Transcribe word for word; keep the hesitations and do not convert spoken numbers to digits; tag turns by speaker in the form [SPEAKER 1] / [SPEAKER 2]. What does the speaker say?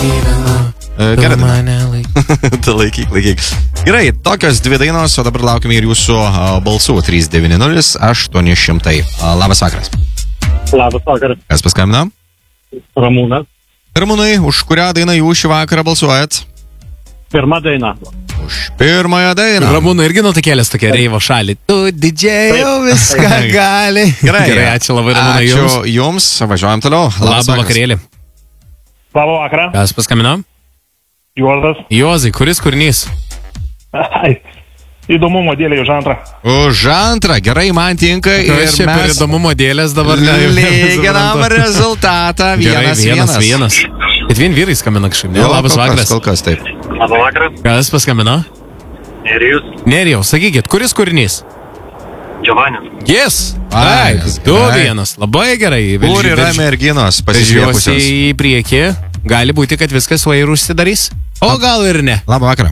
[SPEAKER 1] Gerai, tai laikyk, laikyk. Gerai, tokios dvi dainos, o dabar laukime ir jūsų balsų. trys devyni nulis aštuoni šimtai. Labas vakaras.
[SPEAKER 2] Labas vakaras.
[SPEAKER 1] Kas paskambino?
[SPEAKER 2] Ramūnas.
[SPEAKER 1] Ramūnai, už kurią dainą jūs šį vakarą balsuojat?
[SPEAKER 2] Pirma daina.
[SPEAKER 1] Už pirmąją dainą.
[SPEAKER 3] Ramūnai irgi nutakėlės tokia reivo šalį. Tu didžiai viską gali.
[SPEAKER 1] Gerai,
[SPEAKER 3] Gerai, ačiū labai, Ramūnai, jums.
[SPEAKER 1] Ačiū jums, važiuojam toliau.
[SPEAKER 3] Labą vakarėlį.
[SPEAKER 2] Labą vakarą.
[SPEAKER 3] Kas paskambino?
[SPEAKER 2] Juozas.
[SPEAKER 3] Juozai, kuris kūrinys?
[SPEAKER 2] Ai, įdomumo dėlė už antrą.
[SPEAKER 1] Už antrą, gerai, man tinka.
[SPEAKER 3] Ir
[SPEAKER 1] Ir
[SPEAKER 3] mes
[SPEAKER 1] mes
[SPEAKER 3] įdomumo dėlės dabar
[SPEAKER 1] lyginam rezultatą.
[SPEAKER 3] Gerai,
[SPEAKER 1] Vienas,
[SPEAKER 3] vienas,
[SPEAKER 1] vienas.
[SPEAKER 3] vienas. Bet vien vyrai skambina kažkaip, ne?
[SPEAKER 1] Jo,
[SPEAKER 3] Labas
[SPEAKER 1] kol kas,
[SPEAKER 3] vakaras.
[SPEAKER 1] Kol kas, taip.
[SPEAKER 2] Labą vakarą.
[SPEAKER 3] Kas paskambino?
[SPEAKER 2] Nerijus.
[SPEAKER 3] Nerijau, sakykit, kuris kūrinys?
[SPEAKER 2] Giovanis.
[SPEAKER 3] Yes.
[SPEAKER 1] Ai,
[SPEAKER 3] Taip, du
[SPEAKER 1] gerai.
[SPEAKER 3] vienas. Labai gerai.
[SPEAKER 1] Kur yra merginos
[SPEAKER 3] Važiuosi
[SPEAKER 1] pasižiūrėjusios?
[SPEAKER 3] į priekį. Gali būti, kad viskas va ir užsidarys. O gal ir ne.
[SPEAKER 1] Labą vakarą.